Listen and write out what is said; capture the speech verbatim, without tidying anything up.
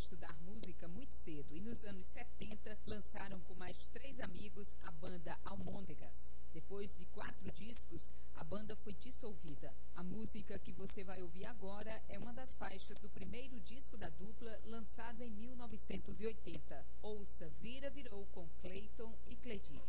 estudar música muito cedo e nos anos setenta lançaram com mais três amigos a banda Almôndegas. Depois de quatro discos, a banda foi dissolvida. A música que você vai ouvir agora é uma das faixas do primeiro disco da dupla, lançado em mil novecentos e oitenta. Ouça Vira Virou com Cleiton e Cledir.